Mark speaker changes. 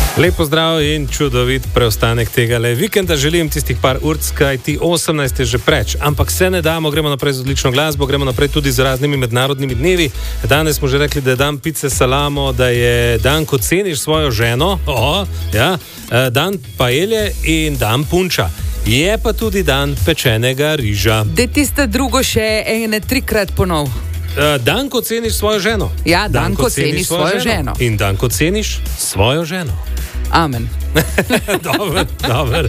Speaker 1: Lepo zdrav in čudovit preostanek tega vikenda. Želim tistih par urc, kaj ti 18 je že preč. Ampak se ne damo, gremo naprej z odlično glasbo, gremo naprej tudi z raznimi mednarodnimi dnevi. Danes smo že rekli, da je dan pice salamo, da je dan, ko ceniš svojo ženo, dan paelje in dan punča. Je pa tudi dan pečenega riža.
Speaker 2: Da tiste drugo še ene 3-krat ponov.
Speaker 1: Dan, ko ceniš svojo ženo.
Speaker 2: Ja, dan, ko ceniš svojo ženo.
Speaker 1: In dan, ko ceniš svojo ženo.
Speaker 2: Amen.
Speaker 1: Dober.